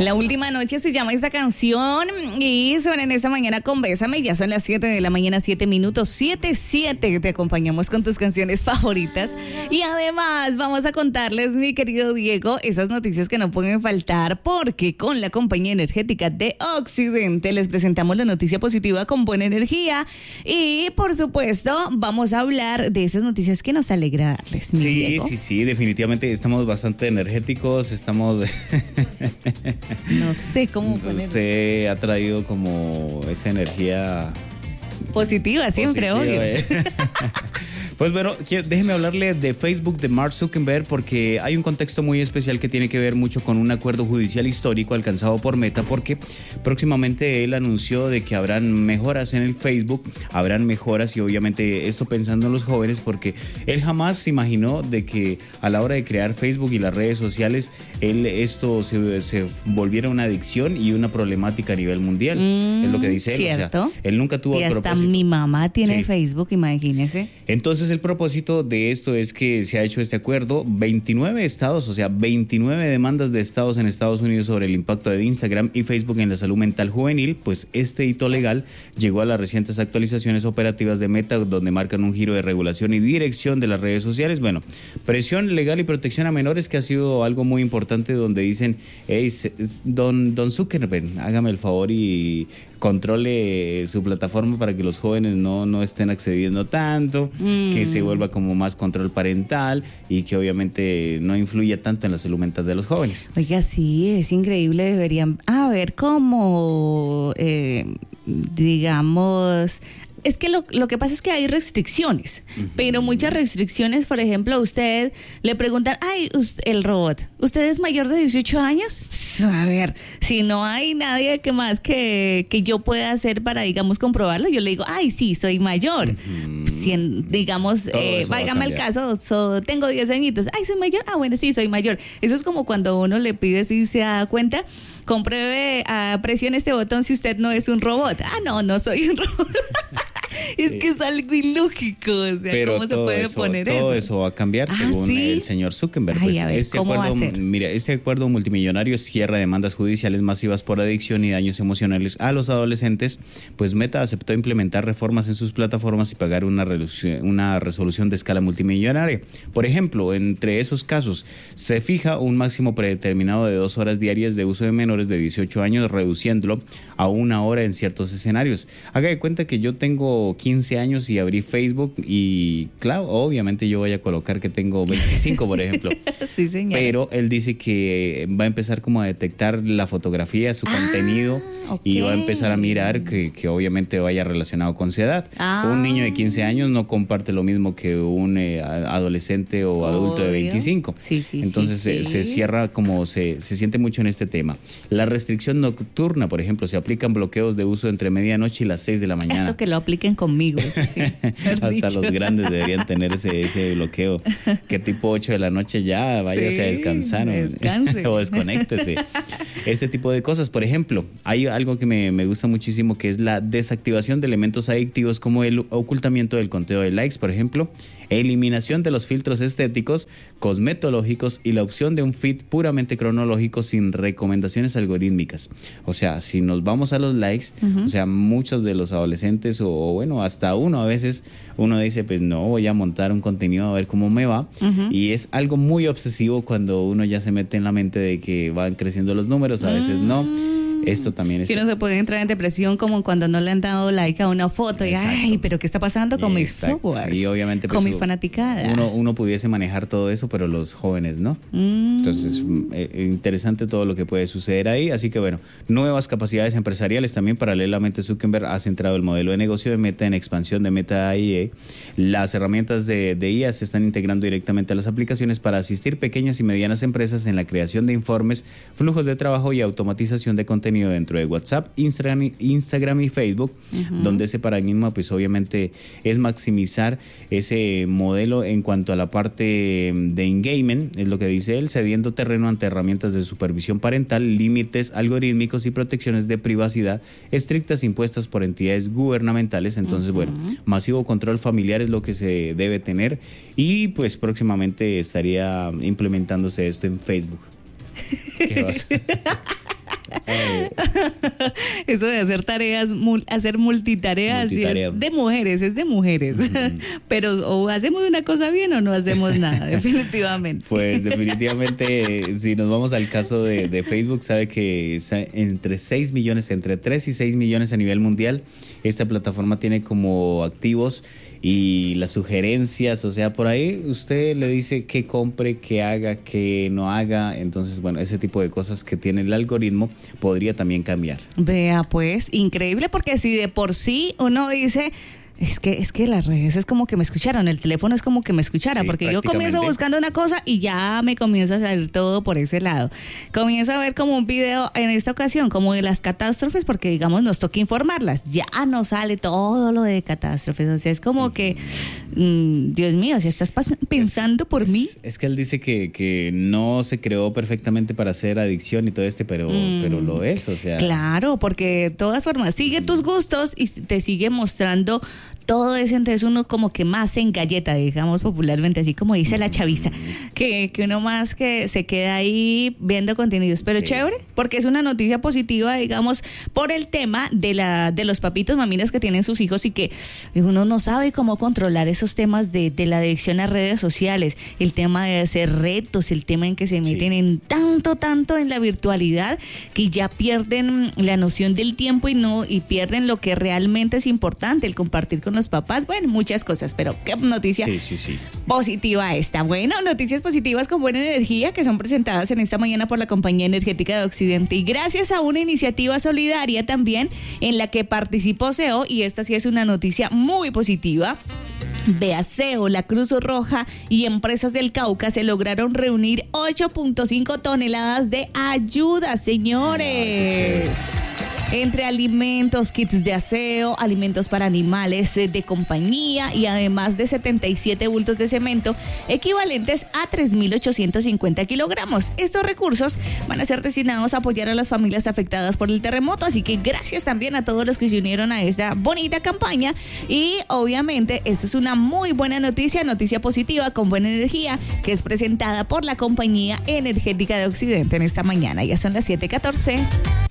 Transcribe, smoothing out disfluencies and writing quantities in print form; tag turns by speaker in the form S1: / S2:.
S1: La última noche se llama esta canción y suena en esta mañana con Bésame. Ya son las 7 de la mañana, 7 minutos, 7:07. Te acompañamos con tus canciones favoritas. Y además vamos a contarles, mi querido Diego, esas noticias que no pueden faltar, porque con la compañía energética de Occidente les presentamos la noticia positiva con buena energía. Y por supuesto vamos a hablar de esas noticias que nos alegra darles, mi Diego.
S2: Sí, definitivamente estamos bastante energéticos, estamos...
S1: No sé cómo poner.
S2: Usted ha traído como esa energía
S1: positiva siempre, obvio.
S2: Pues bueno, déjeme hablarle de Facebook de Mark Zuckerberg, porque hay un contexto muy especial que tiene que ver mucho con un acuerdo judicial histórico alcanzado por Meta, porque próximamente él anunció de que habrán mejoras en el Facebook, habrán mejoras, y obviamente esto pensando en los jóvenes, porque él jamás se imaginó de que a la hora de crear Facebook y las redes sociales, esto se volviera una adicción y una problemática a nivel mundial. Es lo que dice él.
S1: ¿Cierto?
S2: O sea, él nunca tuvo
S1: y hasta
S2: propósito.
S1: Mi mamá tiene Facebook, imagínese.
S2: Entonces el propósito de esto es que se ha hecho este acuerdo, 29 estados, o sea, 29 demandas de estados en Estados Unidos sobre el impacto de Instagram y Facebook en la salud mental juvenil. Pues este hito legal llegó a las recientes actualizaciones operativas de Meta, donde marcan un giro de regulación y dirección de las redes sociales. Bueno, presión legal y protección a menores, que ha sido algo muy importante, donde dicen, hey, don Zuckerberg, hágame el favor y controle su plataforma para que los jóvenes no estén accediendo tanto, que se vuelva como más control parental y que obviamente no influya tanto en la salud mental de los jóvenes.
S1: Oiga, sí, es increíble, deberían haber como, digamos... Es que lo que pasa es que hay restricciones, pero muchas restricciones, por ejemplo, a usted le preguntan, ay, el robot, ¿usted es mayor de 18 años? A ver, si no hay nadie que yo pueda hacer para, digamos, comprobarlo, yo le digo, ay, sí, soy mayor. Digamos, váigame al caso, tengo 10 añitos, ay, soy mayor, bueno, sí, soy mayor. Eso es como cuando uno le pide, si se da cuenta, compruebe, presione este botón si usted no es un robot. No soy un robot. Es que es algo ilógico, o sea,
S2: pero
S1: ¿cómo se puede poner eso?
S2: Todo eso va a cambiar según el señor Zuckerberg.
S1: Ay, a ver, ¿cómo va a ser?
S2: Mira, este acuerdo multimillonario cierra demandas judiciales masivas por adicción y daños emocionales a los adolescentes. Pues Meta aceptó implementar reformas en sus plataformas y pagar una resolución de escala multimillonaria. Por ejemplo, entre esos casos, se fija un máximo predeterminado de 2 horas diarias de uso de menores de 18 años, reduciéndolo a 1 hora en ciertos escenarios. Haga de cuenta que yo tengo 15 años y abrí Facebook y claro, obviamente yo voy a colocar que tengo 25, por ejemplo.
S1: Sí, señor.
S2: Pero él dice que va a empezar como a detectar la fotografía, su contenido, y va a empezar a mirar que obviamente vaya relacionado con su edad. Un niño de 15 años no comparte lo mismo que un adolescente o adulto de 25. Entonces se cierra, como se siente mucho en este tema. La restricción nocturna, por ejemplo, se aplican bloqueos de uso entre medianoche y las 6 de la mañana.
S1: Eso que lo apliquen conmigo. Sí,
S2: hasta los grandes deberían tener ese bloqueo. Que tipo 8 de la noche ya váyase a descansar o desconéctese. Este tipo de cosas. Por ejemplo, hay algo que me gusta muchísimo, que es la desactivación de elementos adictivos, como el ocultamiento del conteo de likes, por ejemplo, eliminación de los filtros estéticos, cosmetológicos y la opción de un feed puramente cronológico sin recomendaciones algorítmicas. O sea, si nos vamos a los likes, o sea, muchos de los adolescentes o bueno, hasta uno a veces, uno dice, pues no, voy a montar un contenido a ver cómo me va, y es algo muy obsesivo cuando uno ya se mete en la mente de que van creciendo los números, a veces no. Esto también es...
S1: Que uno se puede entrar en depresión como cuando no le han dado like a una foto.
S2: Exacto.
S1: Y ay, pero ¿qué está pasando con mis followers?
S2: Y obviamente
S1: con
S2: pues,
S1: mi fanaticada.
S2: Uno pudiese manejar todo eso, pero los jóvenes no. Entonces, interesante todo lo que puede suceder ahí. Así que bueno, nuevas capacidades empresariales también. Paralelamente, Zuckerberg ha centrado el modelo de negocio de Meta en expansión de Meta AI. Las herramientas de IA se están integrando directamente a las aplicaciones para asistir pequeñas y medianas empresas en la creación de informes, flujos de trabajo y automatización de contenido dentro de WhatsApp, Instagram y Facebook, donde ese paradigma pues obviamente es maximizar ese modelo en cuanto a la parte de engagement, es lo que dice él, cediendo terreno ante herramientas de supervisión parental, límites algorítmicos y protecciones de privacidad estrictas impuestas por entidades gubernamentales. Entonces, bueno, masivo control familiar es lo que se debe tener, y pues próximamente estaría implementándose esto en Facebook. ¿Qué vas?
S1: Eso de hacer tareas, hacer multitareas, sí, es de mujeres. Pero o hacemos una cosa bien o no hacemos nada, definitivamente.
S2: Pues definitivamente, si nos vamos al caso de Facebook, sabe que entre 3 y 6 millones a nivel mundial, esta plataforma tiene como activos y las sugerencias, o sea, por ahí usted le dice qué compre, qué haga, qué no haga. Entonces, bueno, ese tipo de cosas que tiene el algoritmo podría también cambiar.
S1: Vea, pues, increíble, porque si de por sí uno dice... Es que las redes es como que me escucharon, el teléfono es como que me escuchara, sí, porque yo comienzo buscando una cosa y ya me comienza a salir todo por ese lado. Comienzo a ver como un video en esta ocasión, como de las catástrofes, porque digamos nos toca informarlas, ya no sale todo lo de catástrofes, o sea, es como que, Dios mío, si estás pensando por mí.
S2: Es que él dice que no se creó perfectamente para hacer adicción y todo pero lo es, o sea.
S1: Claro, porque de todas formas, sigue tus gustos y te sigue mostrando todo eso, entonces uno como que más se engalleta, digamos popularmente, así como dice la chaviza, que uno más que se queda ahí viendo contenidos, pero sí, chévere, porque es una noticia positiva, digamos, por el tema de los papitos, mamitas que tienen sus hijos y que uno no sabe cómo controlar esos temas de la adicción a redes sociales, el tema de hacer retos, el tema en que se meten en tanto en la virtualidad que ya pierden la noción del tiempo y pierden lo que realmente es importante, el compartir con los papás, bueno, muchas cosas, pero qué noticia positiva esta. Bueno, noticias positivas con buena energía que son presentadas en esta mañana por la Compañía Energética de Occidente y gracias a una iniciativa solidaria también en la que participó CEO, y esta sí es una noticia muy positiva. Beaseo, la Cruz Roja y Empresas del Cauca se lograron reunir 8.5 toneladas de ayuda, señores. Entre alimentos, kits de aseo, alimentos para animales de compañía y además de 77 bultos de cemento equivalentes a 3.850 kilogramos. Estos recursos van a ser destinados a apoyar a las familias afectadas por el terremoto, así que gracias también a todos los que se unieron a esta bonita campaña y obviamente esta es una muy buena noticia positiva con buena energía que es presentada por la Compañía Energética de Occidente en esta mañana. Ya son las 7:14.